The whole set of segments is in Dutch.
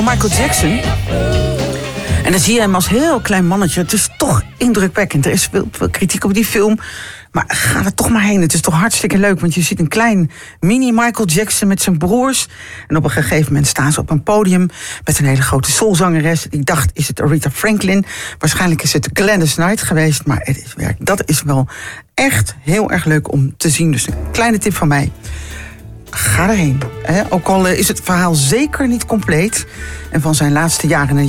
Michael Jackson. En dan zie je hem als heel klein mannetje. Het is toch indrukwekkend. Er is veel kritiek op die film. Maar ga er toch maar heen. Het is toch hartstikke leuk. Want je ziet een klein mini Michael Jackson met zijn broers. En op een gegeven moment staan ze op een podium met een hele grote soulzangeres. Ik dacht, is het Aretha Franklin? Waarschijnlijk is het Gladys Knight geweest. Maar dat is wel echt heel erg leuk om te zien. Dus een kleine tip van mij. Ga erheen. Ook al is het verhaal zeker niet compleet. En van zijn laatste jaren,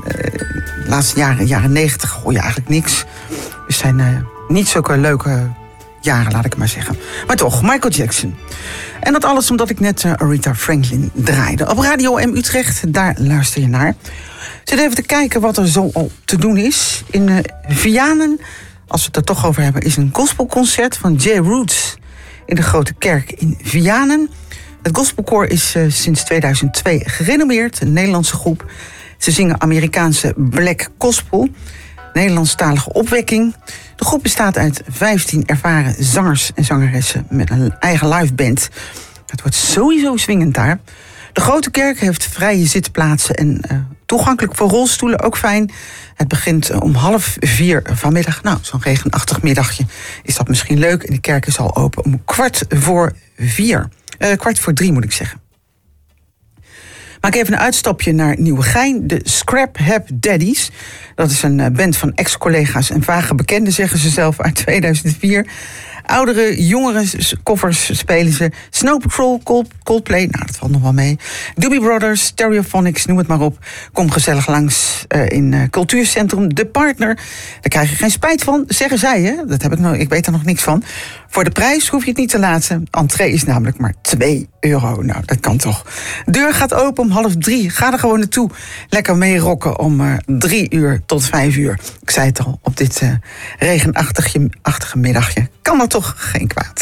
jaren 90, hoor je eigenlijk niks. Dus zijn niet zulke leuke jaren, laat ik maar zeggen. Maar toch, Michael Jackson. En dat alles omdat ik net Aretha Franklin draaide. Op Radio M Utrecht, daar luister je naar. Zit even te kijken wat er zo al te doen is. In Vianen, als we het er toch over hebben, is een gospelconcert van J. Roots in de Grote Kerk in Vianen. Het gospelkoor is sinds 2002 gerenommeerd, een Nederlandse groep. Ze zingen Amerikaanse black gospel, Nederlandstalige opwekking. De groep bestaat uit 15 ervaren zangers en zangeressen met een eigen liveband. Het wordt sowieso swingend daar. De Grote Kerk heeft vrije zitplaatsen en toegankelijk voor rolstoelen, ook fijn. Het begint om 3:30 vanmiddag. Nou, zo'n regenachtig middagje is dat misschien leuk. En de kerk is al open om 3:15. 3:15 moet ik zeggen. Maak even een uitstapje naar Nieuwegein. De Scrap Hab Daddies. Dat is een band van ex-collega's en vage bekenden, zeggen ze zelf, uit 2004. Oudere, jongere covers spelen ze. Snow Patrol, Coldplay, nou dat valt nog wel mee. Doobie Brothers, Stereophonics, noem het maar op. Kom gezellig langs in cultuurcentrum De Partner. Daar krijg je geen spijt van, zeggen zij, hè? Dat heb ik weet er nog niks van. Voor de prijs hoef je het niet te laten. Entree is namelijk maar €2. Nou, dat kan toch. De deur gaat open om 2:30. Ga er gewoon naartoe. Lekker mee rocken om 3 uur tot 5 uur. Ik zei het al, op dit regenachtige middagje. Kan er toch geen kwaad.